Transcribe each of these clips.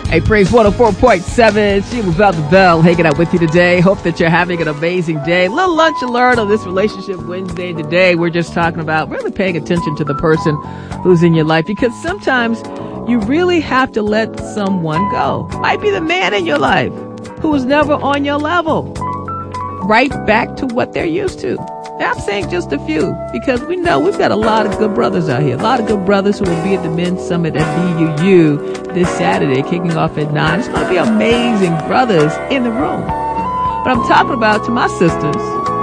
Hey, Praise 104.7, Sheila Bell the Bell, hanging out with you today. Hope that you're having an amazing day. Little lunch alert on this Relationship Wednesday today. We're just talking about really paying attention to the person who's in your life, because sometimes you really have to let someone go. Might be the man in your life who was never on your level. Right back to what they're used to. Now, I'm saying just a few, because we know we've got a lot of good brothers out here. A lot of good brothers who will be at the Men's Summit at BUU this Saturday, kicking off at 9. It's going to be amazing brothers in the room. But I'm talking about to my sisters.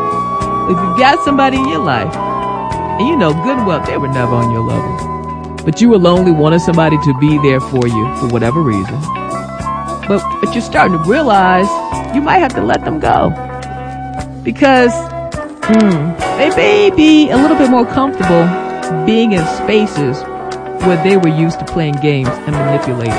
If you've got somebody in your life, and you know good and well they were never on your level, but you were lonely, wanted somebody to be there for you for whatever reason. But you're starting to realize you might have to let them go. Because they may be a little bit more comfortable being in spaces where they were used to playing games and manipulating.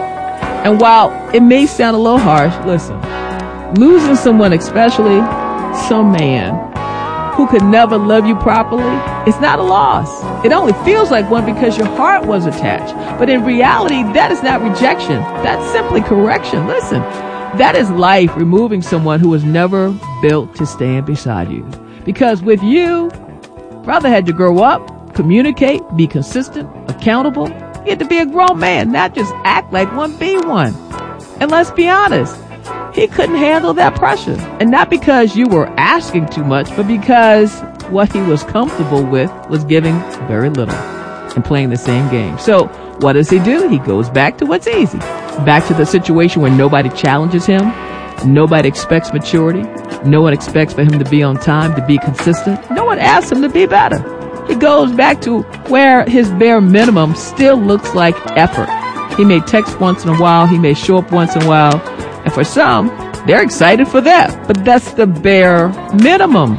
And while it may sound a little harsh, listen, losing someone, especially some man who could never love you properly, it's not a loss. It only feels like one because your heart was attached. But in reality, that is not rejection. That's simply correction. Listen, that is life removing someone who was never built to stand beside you. Because with you, brother had to grow up, communicate, be consistent, accountable. You had to be a grown man, not just act like one, be one. And let's be honest, he couldn't handle that pressure. And not because you were asking too much, but because what he was comfortable with was giving very little and playing the same game. So what does he do? He goes back to what's easy. Back to the situation where nobody challenges him. Nobody expects maturity. No one expects for him to be on time, to be consistent. No one asks him to be better. He goes back to where his bare minimum still looks like effort. He may text once in a while. He may show up once in a while. And for some, they're excited for that. But that's the bare minimum.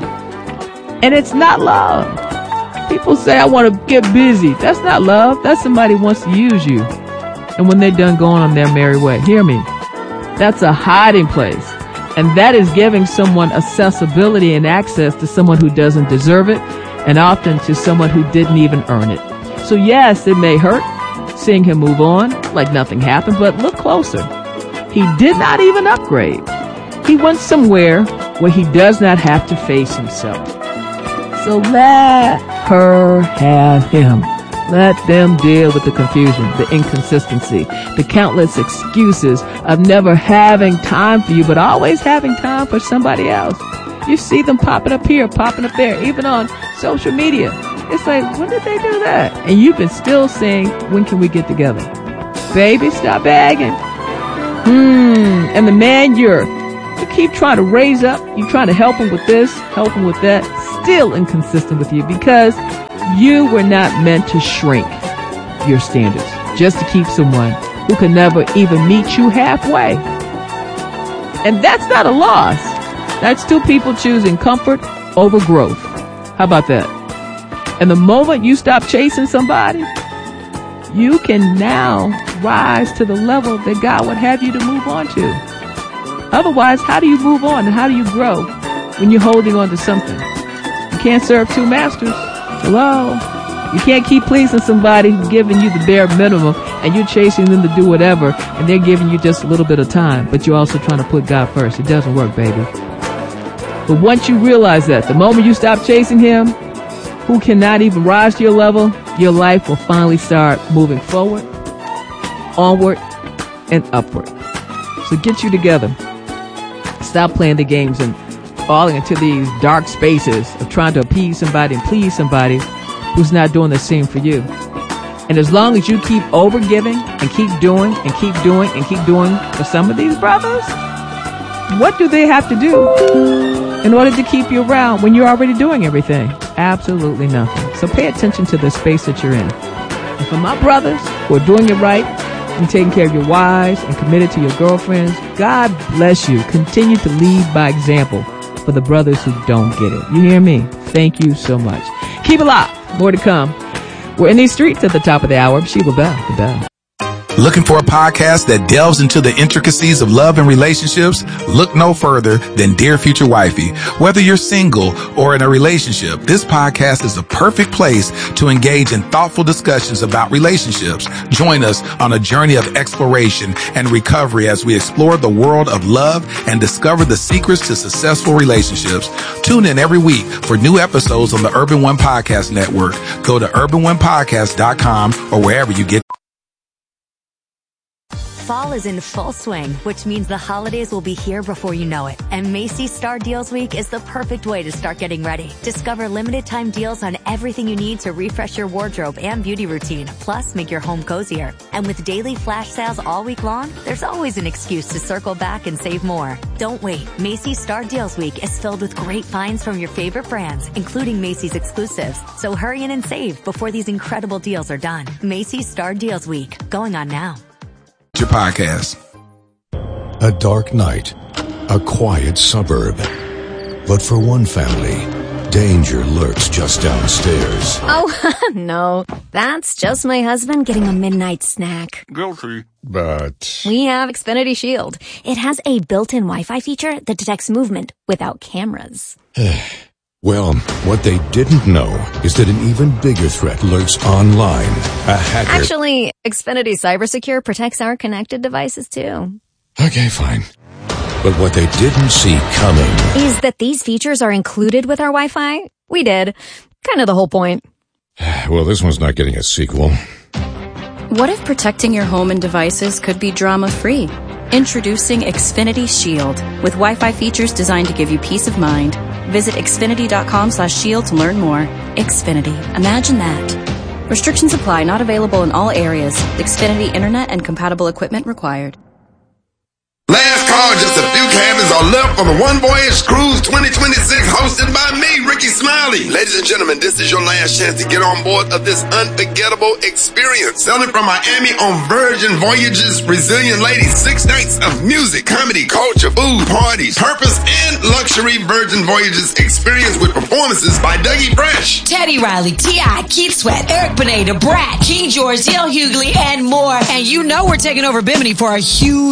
And it's not love. People say, I want to get busy. That's not love. That's somebody who wants to use you. And when they're done going on their merry way, hear me. That's a hiding place. And that is giving someone accessibility and access to someone who doesn't deserve it, and often to someone who didn't even earn it. So yes, it may hurt seeing him move on like nothing happened, but look closer. He did not even upgrade. He went somewhere where he does not have to face himself. So let her have him. Let them deal with the confusion, the inconsistency, the countless excuses of never having time for you, but always having time for somebody else. You see them popping up here, popping up there, even on social media. It's like, when did they do that? And you've been still saying, when can we get together? Baby, stop begging. And the man you keep trying to raise up, you trying to help him with this, help him with that, still inconsistent with you, because you were not meant to shrink your standards just to keep someone who could never even meet you halfway. And that's not a loss. That's two people choosing comfort over growth. How about that? And the moment you stop chasing somebody, you can now rise to the level that God would have you to move on to. Otherwise, how do you move on and how do you grow when you're holding on to something? You can't serve two masters. Hello? You can't keep pleasing somebody who's giving you the bare minimum and you're chasing them to do whatever and they're giving you just a little bit of time, but you're also trying to put God first. It doesn't work, baby. But once you realize that, the moment you stop chasing him, who cannot even rise to your level, your life will finally start moving forward, onward, and upward. So get you together. Stop playing the games and falling into these dark spaces of trying to appease somebody and please somebody who's not doing the same for you. And as long as you keep overgiving and keep doing and keep doing and keep doing for some of these brothers, what do they have to do in order to keep you around when you're already doing everything? Absolutely nothing. So pay attention to the space that you're in. And for my brothers who are doing it right and taking care of your wives and committed to your girlfriends, God bless you. Continue to lead by example for the brothers who don't get it. You hear me? Thank you so much. Keep it locked. More to come. We're in these streets at the top of the hour. Sheila Bell, the Bell. Looking for a podcast that delves into the intricacies of love and relationships? Look no further than Dear Future Wifey. Whether you're single or in a relationship, this podcast is the perfect place to engage in thoughtful discussions about relationships. Join us on a journey of exploration and recovery as we explore the world of love and discover the secrets to successful relationships. Tune in every week for new episodes on the Urban One Podcast Network. Go to urbanonepodcast.com or wherever you get. Fall is in full swing, which means the holidays will be here before you know it. And Macy's Star Deals Week is the perfect way to start getting ready. Discover limited time deals on everything you need to refresh your wardrobe and beauty routine, plus make your home cozier. And with daily flash sales all week long, there's always an excuse to circle back and save more. Don't wait. Macy's Star Deals Week is filled with great finds from your favorite brands, including Macy's exclusives. So hurry in and save before these incredible deals are done. Macy's Star Deals Week, going on now. Your podcast. A dark night, a quiet suburb. But for one family, danger lurks just downstairs. Oh, no. That's just my husband getting a midnight snack. Guilty. But We have Xfinity Shield. It has a built-in Wi-Fi feature that detects movement without cameras. well, what they didn't know is that an even bigger threat lurks online. A hacker. Actually, Xfinity CyberSecure protects our connected devices too. Okay, fine. But what they didn't see coming Is that these features are included with our Wi-Fi? We did. Kind of the whole point. Well, this one's not getting a sequel. What if protecting your home and devices could be drama-free? Introducing Xfinity Shield, with Wi-Fi features designed to give you peace of mind. Visit xfinity.com/shield to learn more. Xfinity. Imagine that. Restrictions apply. Not available in all areas. Xfinity Internet and compatible equipment required. Last call, just a few cabins are left on the One Voyage Cruise 2026, hosted by me, Ricky Smiley. Ladies and gentlemen, this is your last chance to get on board of this unforgettable experience. Sailing from Miami on Virgin Voyages, Brazilian ladies, 6 nights of music, comedy, culture, food, parties, purpose, and luxury Virgin Voyages experience with performances by Dougie Fresh, Teddy Riley, T.I., Keith Sweat, Eric Benet, Brat, King George, D.L. Hughley, and more. And you know we're taking over Bimini for a huge